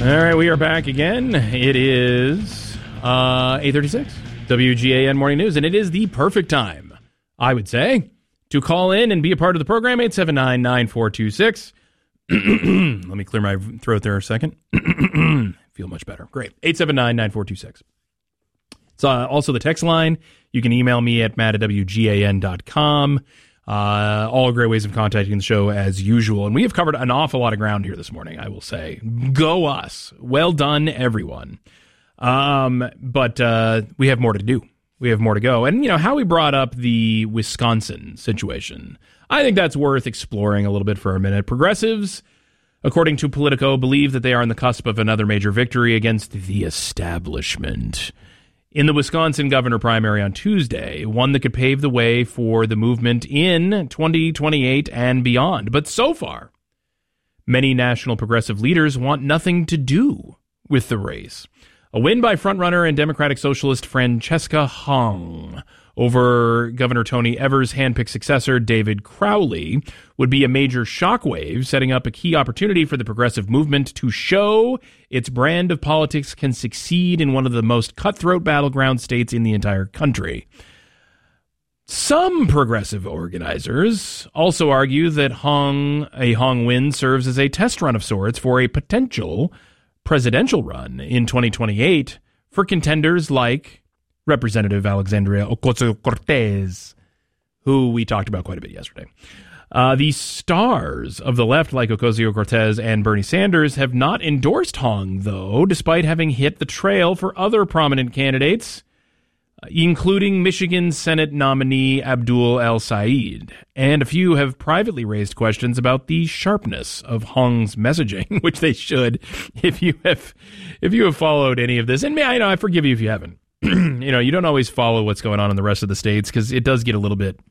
All right, we are back again. It is 8:36, WGAN Morning News, and it is the perfect time, I would say, to call in and be a part of the program, 879-9426. Let me clear my throat there a second. Feel much better. Great. 879-9426. It's also the text line. You can email me at matt@wgan.com. All great ways of contacting the show as usual. And we have covered an awful lot of ground here this morning, I will say. Go us. Well done, everyone. But we have more to do. We have more to go. And, Howie brought up the Wisconsin situation. I think that's worth exploring a little bit for a minute. Progressives, according to Politico, believe that they are on the cusp of another major victory against the establishment in the Wisconsin governor primary on Tuesday, one that could pave the way for the movement in 2028 and beyond. But so far, many national progressive leaders want nothing to do with the race. A win by frontrunner and Democratic Socialist Francesca Hong over Governor Tony Evers' handpicked successor, David Crowley, would be a major shockwave, setting up a key opportunity for the progressive movement to show its brand of politics can succeed in one of the most cutthroat battleground states in the entire country. Some progressive organizers also argue that a Hong win serves as a test run of sorts for a potential presidential run in 2028 for contenders like Representative Alexandria Ocasio-Cortez, who we talked about quite a bit yesterday. The stars of the left, like Ocasio-Cortez and Bernie Sanders, have not endorsed Hong, though, despite having hit the trail for other prominent candidates, including Michigan Senate nominee Abdul El-Sayed. And a few have privately raised questions about the sharpness of Hong's messaging, which they should, if you have followed any of this. And I forgive you if you haven't. You don't always follow what's going on in the rest of the states because it does get a little bit,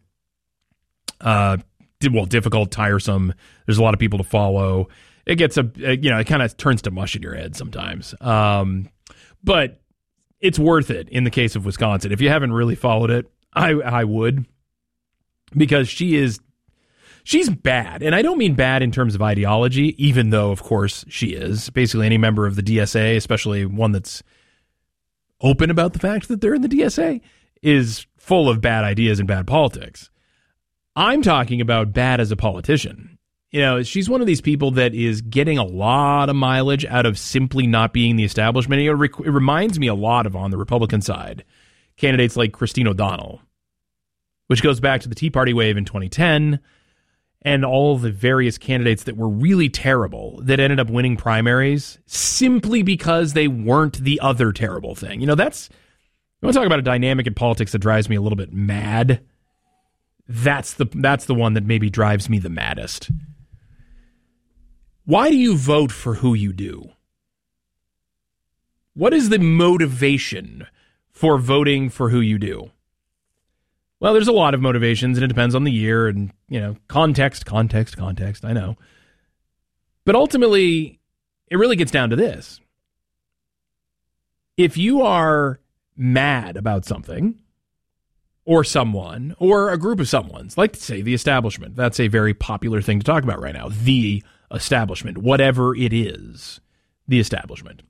difficult, tiresome. There's a lot of people to follow. It gets it kind of turns to mush in your head sometimes. But it's worth it in the case of Wisconsin. If you haven't really followed it, I would, because she's bad. And I don't mean bad in terms of ideology, even though, of course, she is. Basically, any member of the DSA, especially one that's open about the fact that they're in the DSA, is full of bad ideas and bad politics. I'm talking about bad as a politician. She's one of these people that is getting a lot of mileage out of simply not being the establishment. It reminds me a lot of, on the Republican side, candidates like Christine O'Donnell, which goes back to the Tea Party wave in 2010, and all the various candidates that were really terrible that ended up winning primaries simply because they weren't the other terrible thing. You want to talk about a dynamic in politics that drives me a little bit mad? That's the one that maybe drives me the maddest. Why do you vote for who you do? What is the motivation for voting for who you do? Well, there's a lot of motivations, and it depends on the year and, context, I know. But ultimately, it really gets down to this. If you are mad about something, or someone, or a group of someone's, like, say, the establishment, that's a very popular thing to talk about right now, the establishment, whatever it is, the establishment.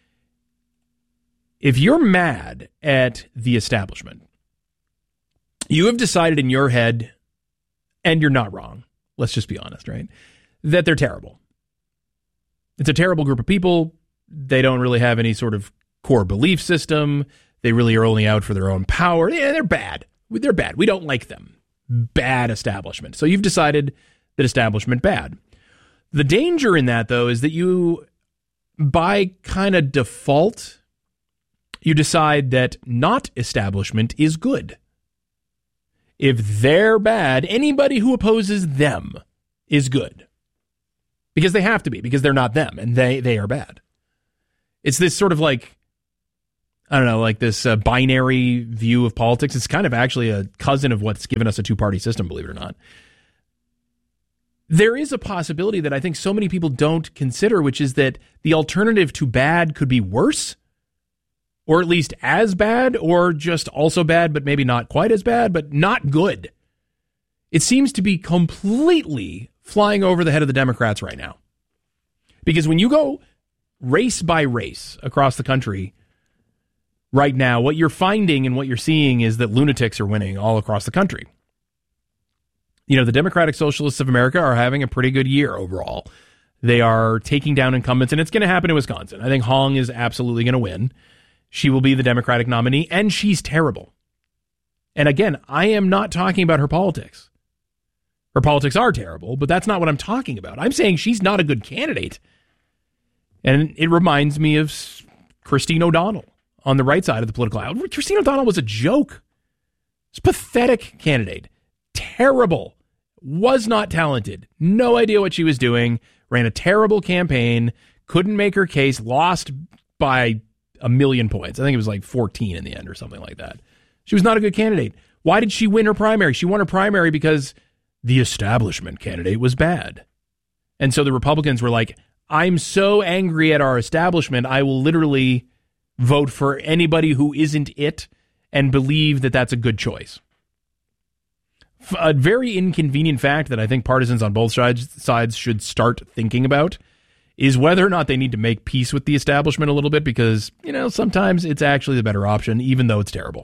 If you're mad at the establishment, you have decided in your head, and you're not wrong, let's just be honest, right, that they're terrible. It's a terrible group of people. They don't really have any sort of core belief system. They really are only out for their own power. Yeah, they're bad. They're bad. We don't like them. Bad establishment. So you've decided that establishment bad. The danger in that, though, is that you, by kind of default, you decide that not establishment is good. If they're bad, anybody who opposes them is good. Because they have to be, because they're not them, and they are bad. It's this sort of like this binary view of politics. It's kind of actually a cousin of what's given us a two-party system, believe it or not. There is a possibility that I think so many people don't consider, which is that the alternative to bad could be worse, or at least as bad, or just also bad, but maybe not quite as bad, but not good. It seems to be completely flying over the head of the Democrats right now. Because when you go race by race across the country right now, what you're finding and what you're seeing is that lunatics are winning all across the country. You know, the Democratic Socialists of America are having a pretty good year overall. They are taking down incumbents, and it's going to happen in Wisconsin. I think Hong is absolutely going to win. She will be the Democratic nominee, and she's terrible. And again, I am not talking about her politics. Her politics are terrible, but that's not what I'm talking about. I'm saying she's not a good candidate. And it reminds me of Christine O'Donnell on the right side of the political aisle. Christine O'Donnell was a joke. It's a pathetic candidate. Terrible. Was not talented. No idea what she was doing. Ran a terrible campaign. Couldn't make her case. Lost by 1 million points. I think it was like 14 in the end or something like that. She was not a good candidate. Why did she win her primary? She won her primary because the establishment candidate was bad. And so the Republicans were like, I'm so angry at our establishment, I will literally vote for anybody who isn't it and believe that that's a good choice. A very inconvenient fact that I think partisans on both sides should start thinking about is whether or not they need to make peace with the establishment a little bit, because, you know, sometimes it's actually the better option, even though it's terrible.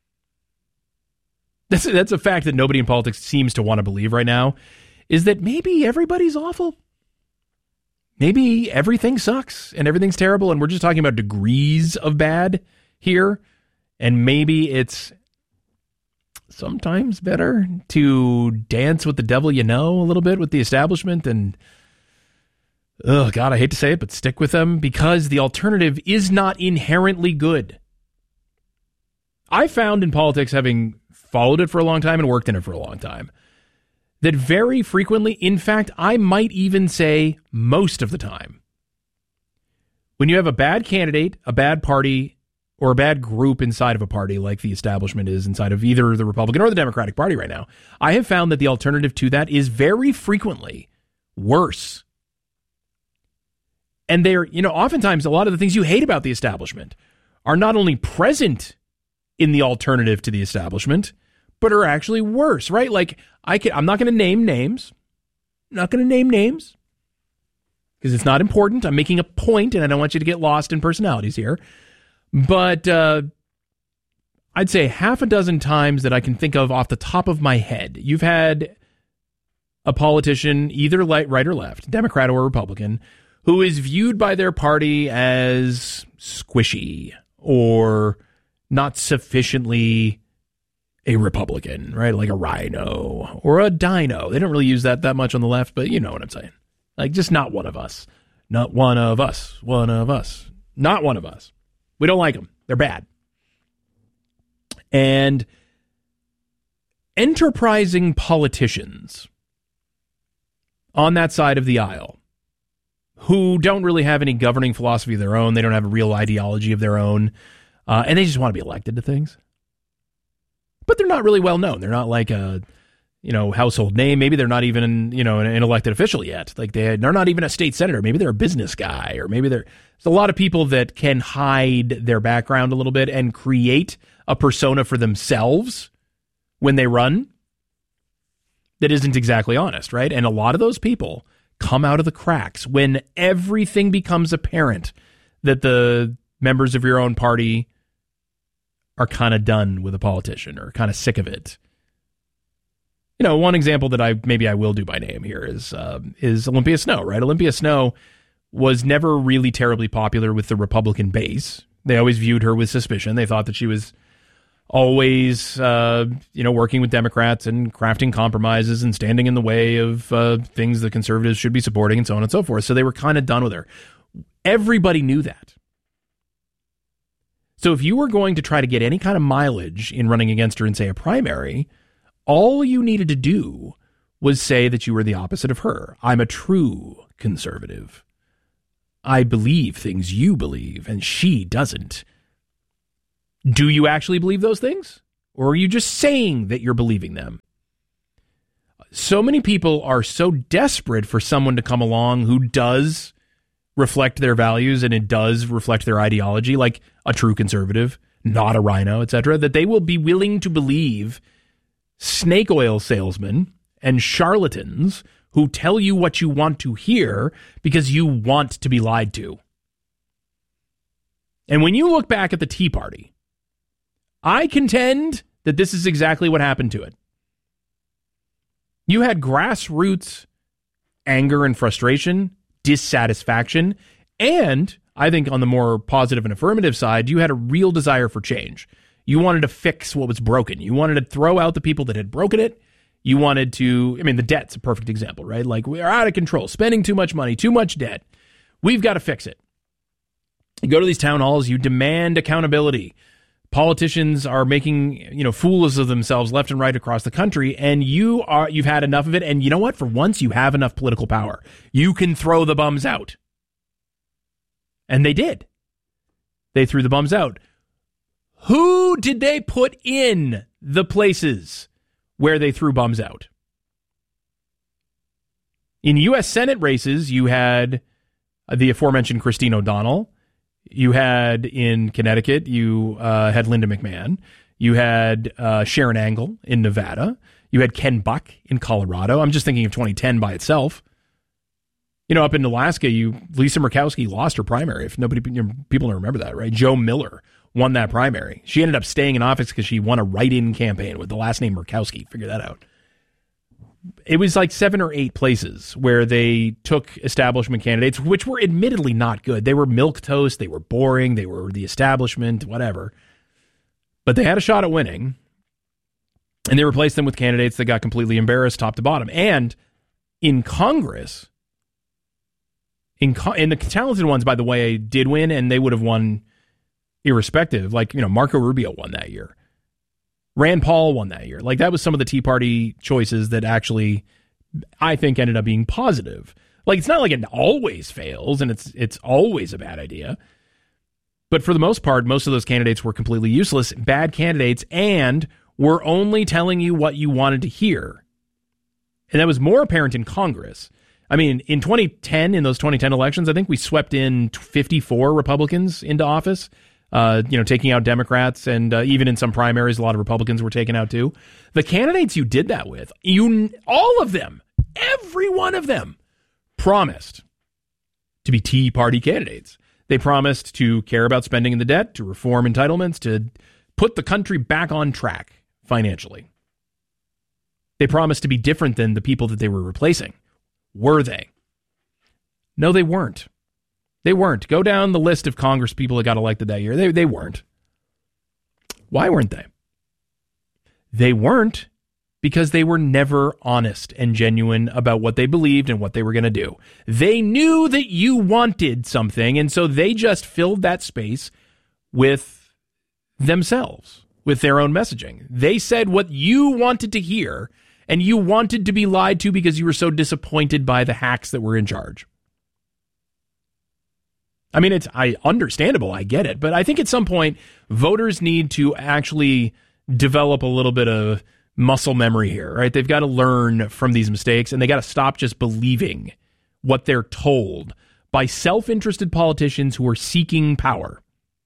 That's a fact that nobody in politics seems to want to believe right now, is that maybe everybody's awful. Maybe everything sucks and everything's terrible, and we're just talking about degrees of bad here, and maybe it's sometimes better to dance with the devil you know a little bit with the establishment and, oh God, I hate to say it, but stick with them, because the alternative is not inherently good. I found in politics, having followed it for a long time and worked in it for a long time, that very frequently, in fact, I might even say most of the time, when you have a bad candidate, a bad party, or a bad group inside of a party like the establishment is inside of either the Republican or the Democratic Party right now, I have found that the alternative to that is very frequently worse. And they're, you know, oftentimes a lot of the things you hate about the establishment are not only present in the alternative to the establishment, but are actually worse, right? Like, I'm not going to name names. I'm not going to name names because it's not important. I'm making a point, and I don't want you to get lost in personalities here. But I'd say half a dozen times that I can think of off the top of my head, you've had a politician, either right or left, Democrat or Republican, who is viewed by their party as squishy or not sufficiently a Republican, right? Like a rhino or a dino. They don't really use that much on the left, but you know what I'm saying. Like, just not one of us. Not one of us. One of us. Not one of us. We don't like them. They're bad. And enterprising politicians on that side of the aisle who don't really have any governing philosophy of their own, they don't have a real ideology of their own, and they just want to be elected to things. But they're not really well known. They're not like a, you know, household name. Maybe they're not even, you know, an elected official yet. Like they're not even a state senator. Maybe they're a business guy, or maybe there's a lot of people that can hide their background a little bit and create a persona for themselves when they run that isn't exactly honest, right? And a lot of those people come out of the cracks when everything becomes apparent that the members of your own party are kind of done with a politician or kind of sick of it. You know, one example that I will do by name here is Olympia Snowe, right? Olympia Snowe was never really terribly popular with the Republican base. They always viewed her with suspicion. They thought that she was always, working with Democrats and crafting compromises and standing in the way of things that conservatives should be supporting and so on and so forth. So they were kind of done with her. Everybody knew that. So if you were going to try to get any kind of mileage in running against her in, say, a primary, all you needed to do was say that you were the opposite of her. I'm a true conservative. I believe things you believe, and she doesn't. Do you actually believe those things? Or are you just saying that you're believing them? So many people are so desperate for someone to come along who does reflect their values and it does reflect their ideology, like a true conservative, not a rhino, etc., that they will be willing to believe snake oil salesmen and charlatans who tell you what you want to hear because you want to be lied to. And when you look back at the Tea Party, I contend that this is exactly what happened to it. You had grassroots anger and frustration, dissatisfaction, and I think on the more positive and affirmative side, you had a real desire for change. You wanted to fix what was broken. You wanted to throw out the people that had broken it. You wanted to, the debt's a perfect example, right? Like, we are out of control, spending too much money, too much debt. We've got to fix it. You go to these town halls, you demand accountability. Politicians are making, fools of themselves left and right across the country, and you've had enough of it. And you know what? For once, you have enough political power. You can throw the bums out. And they did. They threw the bums out. Who did they put in the places where they threw bums out? In U.S. Senate races, you had the aforementioned Christine O'Donnell. You had in Connecticut, you had Linda McMahon. You had Sharon Angle in Nevada. You had Ken Buck in Colorado. I'm just thinking of 2010 by itself. Up in Alaska, Lisa Murkowski lost her primary. If people don't remember that, right? Joe Miller won that primary. She ended up staying in office because she won a write-in campaign with the last name Murkowski. Figure that out. It was like 7 or 8 places where they took establishment candidates, which were admittedly not good. They were milquetoast. They were boring. They were the establishment, whatever. But they had a shot at winning. And they replaced them with candidates that got completely embarrassed top to bottom. And in Congress, in the talented ones, by the way, did win, and they would have won irrespective. Like, Marco Rubio won that year. Rand Paul won that year. Like, that was some of the Tea Party choices that actually, I think, ended up being positive. Like, it's not like it always fails and it's always a bad idea. But for the most part, most of those candidates were completely useless, bad candidates, and were only telling you what you wanted to hear. And that was more apparent in Congress. In 2010, in those 2010 elections, I think we swept in 54 Republicans into office. Taking out Democrats, and even in some primaries, a lot of Republicans were taken out too. The candidates you did that with, all of them, every one of them, promised to be Tea Party candidates. They promised to care about spending and the debt, to reform entitlements, to put the country back on track financially. They promised to be different than the people that they were replacing. Were they? No, they weren't. They weren't. Go down the list of Congress people that got elected that year. They weren't. Why weren't they? They weren't because they were never honest and genuine about what they believed and what they were going to do. They knew that you wanted something, and so they just filled that space with themselves, with their own messaging. They said what you wanted to hear, and you wanted to be lied to because you were so disappointed by the hacks that were in charge. It's understandable. I get it. But I think at some point, voters need to actually develop a little bit of muscle memory here, right? They've got to learn from these mistakes, and they got to stop just believing what they're told by self-interested politicians who are seeking power.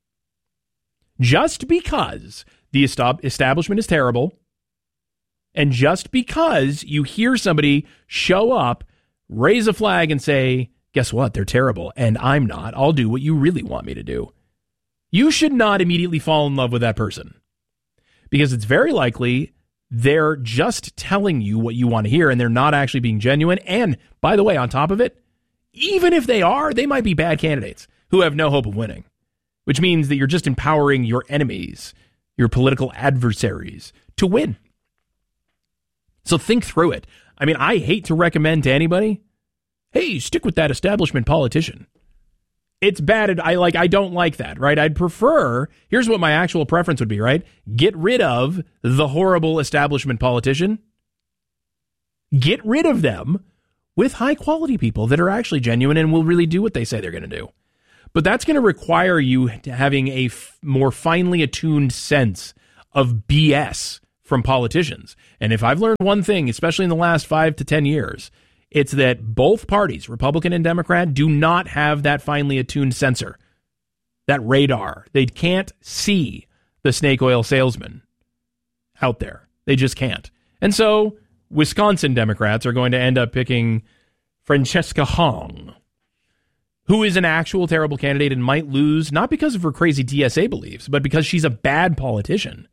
Just because the establishment is terrible, and just because you hear somebody show up, raise a flag, and say, guess what? They're terrible, and I'm not. I'll do what you really want me to do. You should not immediately fall in love with that person, because it's very likely they're just telling you what you want to hear, and they're not actually being genuine. And by the way, on top of it, even if they are, they might be bad candidates who have no hope of winning, which means that you're just empowering your enemies, your political adversaries, to win. So think through it. I hate to recommend to anybody, hey, stick with that establishment politician. It's bad. I don't like that, right? I'd prefer, here's what my actual preference would be, right? Get rid of the horrible establishment politician. Get rid of them with high quality people that are actually genuine and will really do what they say they're going to do. But that's going to require you having a more finely attuned sense of BS from politicians. And if I've learned one thing, especially in the last 5 to 10 years, it's that both parties, Republican and Democrat, do not have that finely attuned sensor, that radar. They can't see the snake oil salesman out there. They just can't. And so Wisconsin Democrats are going to end up picking Francesca Hong who is an actual terrible candidate and might lose, not because of her crazy TSA beliefs, but because she's a bad politician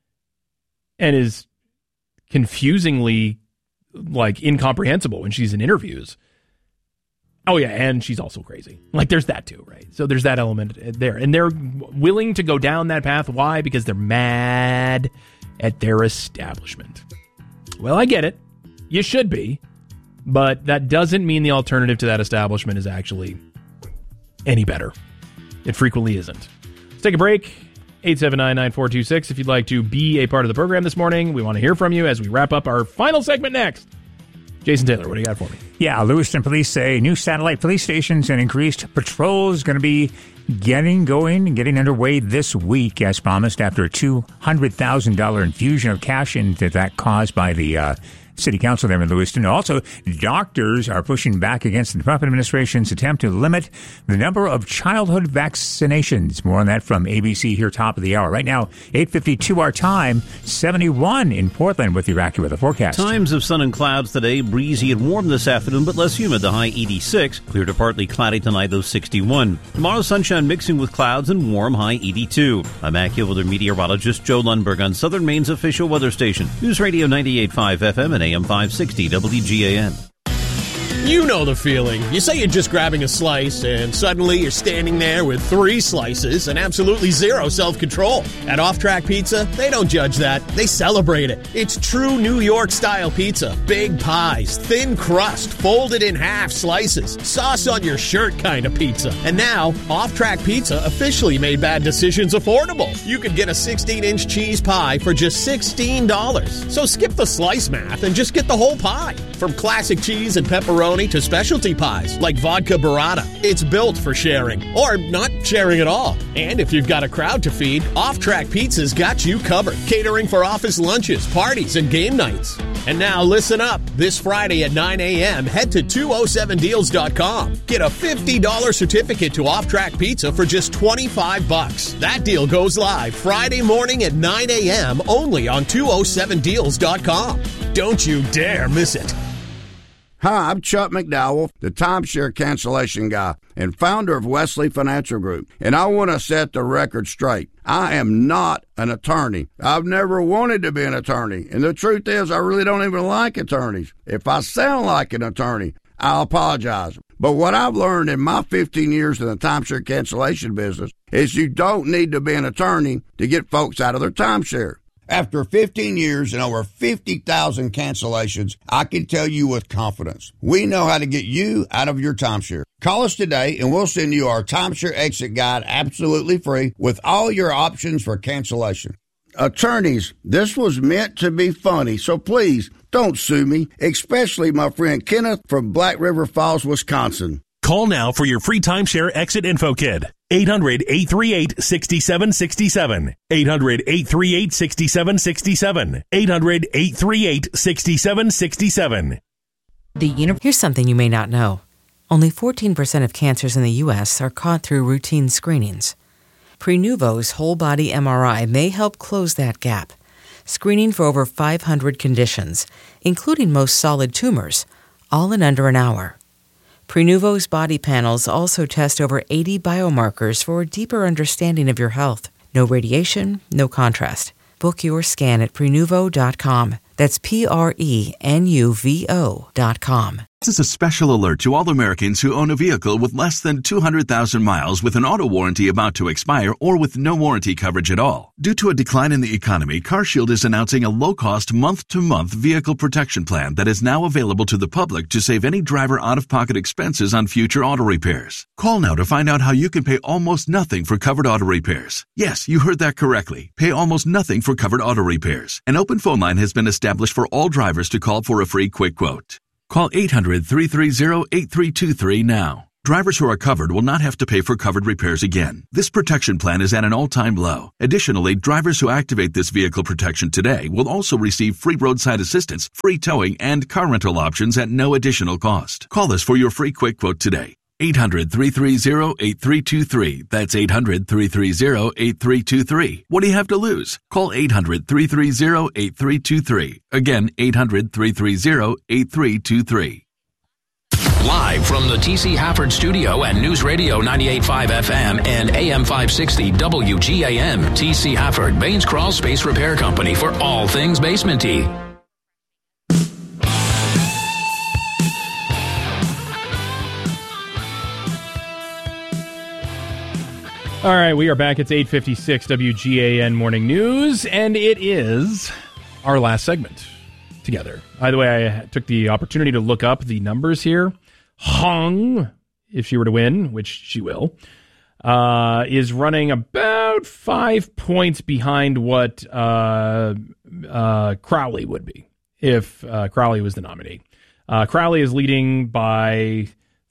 and is confusingly, like, incomprehensible when she's in interviews. Oh, yeah, and she's also crazy. Like, there's that too, right? So there's that element there. And they're willing to go down that path. Why? Because they're mad at their establishment. Well, I get it. You should be. But that doesn't mean the alternative to that establishment is actually any better. It frequently isn't. Let's take a break. 879-9426 if you'd like to be a part of the program this morning. We want to hear from you as we wrap up our final segment next. Jason Taylor, what do you got for me? Yeah, Lewiston police say new satellite police stations and increased patrols going to be getting underway this week, as promised, after a $200,000 infusion of cash into that caused by the City Council there in Lewiston. Also, doctors are pushing back against the Trump administration's attempt to limit the number of childhood vaccinations. More on that from ABC here, top of the hour. Right now, 8:52 our time, 71 in Portland with your AccuWeather forecast. Times of sun and clouds today, breezy and warm this afternoon, but less humid, the high 86. Clear to partly cloudy tonight, though 61. Tomorrow, sunshine mixing with clouds and warm, high 82. I'm AccuWeather meteorologist Joe Lundberg on Southern Maine's official weather station, News Radio 98.5 FM and AM 560 WGAN. You know the feeling. You say you're just grabbing a slice, and suddenly you're standing there with 3 slices and absolutely zero self-control. At Off Track Pizza, they don't judge that. They celebrate it. It's true New York-style pizza. Big pies, thin crust, folded in half slices, sauce on your shirt kind of pizza. And now, Off Track Pizza officially made bad decisions affordable. You could get a 16-inch cheese pie for just $16. So skip the slice math and just get the whole pie. From classic cheese and pepperoni to specialty pies like vodka burrata. It's built for sharing, or not sharing at all. And if you've got a crowd to feed, Off Track Pizza's got you covered. Catering for office lunches, parties, and game nights. And now listen up. This Friday at 9 a.m., head to 207deals.com. Get a $50 certificate to Off Track Pizza for just $25. That deal goes live Friday morning at 9 a.m. only on 207deals.com. Don't you dare miss it. Hi, I'm Chuck McDowell, the timeshare cancellation guy and founder of Wesley Financial Group, and I want to set the record straight. I am not an attorney. I've never wanted to be an attorney, and the truth is I really don't even like attorneys. If I sound like an attorney, I'll apologize. But what I've learned in my 15 years in the timeshare cancellation business is you don't need to be an attorney to get folks out of their timeshare. After 15 years and over 50,000 cancellations, I can tell you with confidence, we know how to get you out of your timeshare. Call us today and we'll send you our timeshare exit guide absolutely free with all your options for cancellation. Attorneys, this was meant to be funny, so please don't sue me, especially my friend Kenneth from Black River Falls, Wisconsin. Call now for your free timeshare exit info kit. 800-838-6767. 800-838-6767. 800-838-6767. Here's something you may not know. Only 14% of cancers in the U.S. are caught through routine screenings. Prenuvo's whole-body MRI may help close that gap, screening for over 500 conditions, including most solid tumors, all in under an hour. Prenuvo's body panels also test over 80 biomarkers for a deeper understanding of your health. No radiation, no contrast. Book your scan at Prenuvo.com. That's Prenuvo.com. This is a special alert to all Americans who own a vehicle with less than 200,000 miles with an auto warranty about to expire or with no warranty coverage at all. Due to a decline in the economy, CarShield is announcing a low-cost month-to-month vehicle protection plan that is now available to the public to save any driver out-of-pocket expenses on future auto repairs. Call now to find out how you can pay almost nothing for covered auto repairs. Yes, you heard that correctly. Pay almost nothing for covered auto repairs. An open phone line has been established for all drivers to call for a free quick quote. Call 800-330-8323 now. Drivers who are covered will not have to pay for covered repairs again. This protection plan is at an all-time low. Additionally, drivers who activate this vehicle protection today will also receive free roadside assistance, free towing, and car rental options at no additional cost. Call us for your free quick quote today. 800-330-8323. That's 800-330-8323. What do you have to lose? Call 800-330-8323. Again, 800-330-8323. Live from the T.C. Hafford Studio and News Radio 98.5 FM and AM 560 WGAN. T.C. Hafford, Baines Crawl Space Repair Company for all things basement-y. All right, we are back. It's 8:56 WGAN Morning News, and it is our last segment together. By the way, I took the opportunity to look up the numbers here. Hong, if she were to win, which she will, is running about 5 points behind what Crowley would be if Crowley was the nominee. Crowley is leading by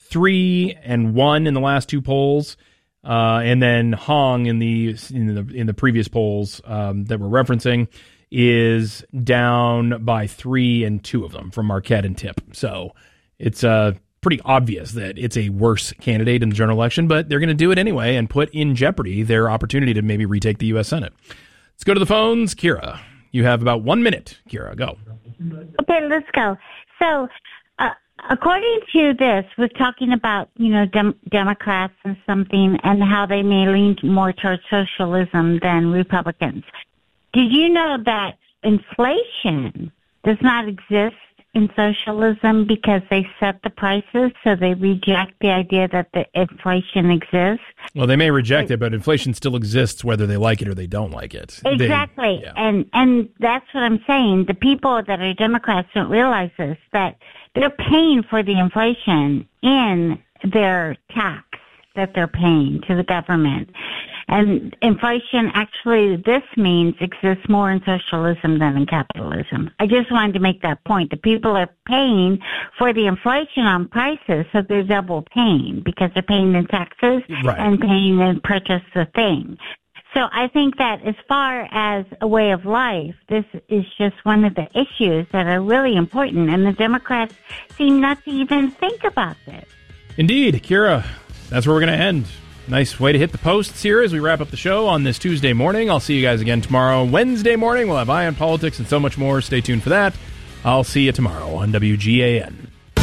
3 and 1 in the last two polls. And then Hong in the previous polls that we're referencing is down by 3 and 2 of them from Marquette and Tip. So it's pretty obvious that it's a worse candidate in the general election, but they're going to do it anyway and put in jeopardy their opportunity to maybe retake the U.S. Senate. Let's go to the phones. Kira, you have about 1 minute. Kira, go. Okay, let's go. So, according to this, we're talking about, Democrats and something and how they may lean more towards socialism than Republicans. Did you know that inflation does not exist in socialism because they set the prices, so they reject the idea that the inflation exists? Well, they may reject it, but inflation still exists whether they like it or they don't like it. Exactly. And that's what I'm saying. The people that are Democrats don't realize this, that they're paying for the inflation in their tax that they're paying to the government. And inflation, actually, this means exists more in socialism than in capitalism. I just wanted to make that point. The people are paying for the inflation on prices, so they're double paying because they're paying in taxes and paying to purchase the thing. So I think that as far as a way of life, this is just one of the issues that are really important, and the Democrats seem not to even think about this. Indeed, Kira, that's where we're going to end. Nice way to hit the posts here as we wrap up the show on this Tuesday morning. I'll see you guys again tomorrow. Wednesday morning, we'll have Eye on Politics and so much more. Stay tuned for that. I'll see you tomorrow on WGAN.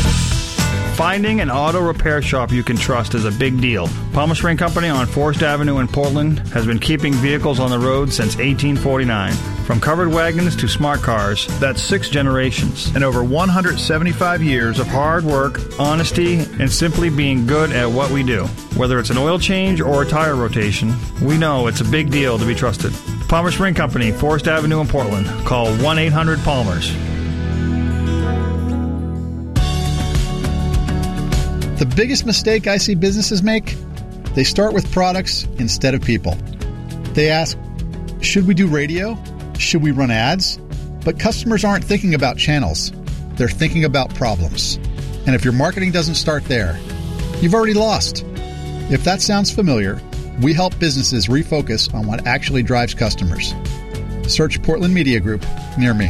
Finding an auto repair shop you can trust is a big deal. Palmer Spring Company on Forest Avenue in Portland has been keeping vehicles on the road since 1849. From covered wagons to smart cars, that's 6 generations. And over 175 years of hard work, honesty, and simply being good at what we do. Whether it's an oil change or a tire rotation, we know it's a big deal to be trusted. Palmer Spring Company, Forest Avenue in Portland. Call 1-800-PALMERS. The biggest mistake I see businesses make, they start with products instead of people. They ask, should we do radio? Should we run ads? But customers aren't thinking about channels. They're thinking about problems. And if your marketing doesn't start there, you've already lost. If that sounds familiar, we help businesses refocus on what actually drives customers. Search Portland Media Group near me.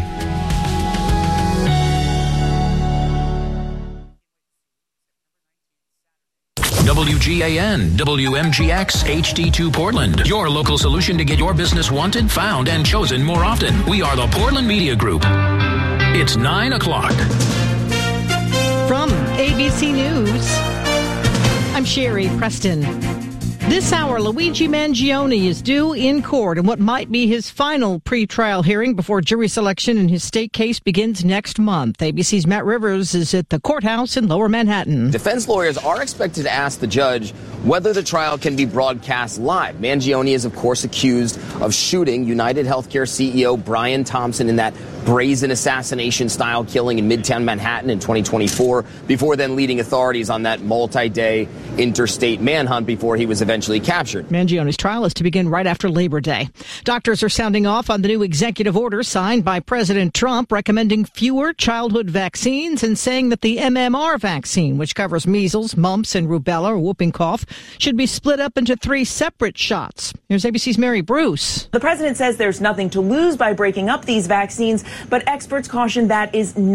WGAN, WMGX, HD2 Portland. Your local solution to get your business wanted, found, and chosen more often. We are the Portland Media Group. It's 9 o'clock. From ABC News, I'm Sherry Preston. This hour, Luigi Mangione is due in court in what might be his final pretrial hearing before jury selection in his state case begins next month. ABC's Matt Rivers is at the courthouse in Lower Manhattan. Defense lawyers are expected to ask the judge whether the trial can be broadcast live. Mangione is, of course, accused of shooting United Healthcare CEO Brian Thompson in that brazen assassination-style killing in Midtown Manhattan in 2024, before then leading authorities on that multi-day interstate manhunt before he was eventually captured. Mangione's trial is to begin right after Labor Day. Doctors are sounding off on the new executive order signed by President Trump recommending fewer childhood vaccines and saying that the MMR vaccine, which covers measles, mumps, and rubella or whooping cough, should be split up into 3 separate shots. Here's ABC's Mary Bruce. The president says there's nothing to lose by breaking up these vaccines, but experts caution that is not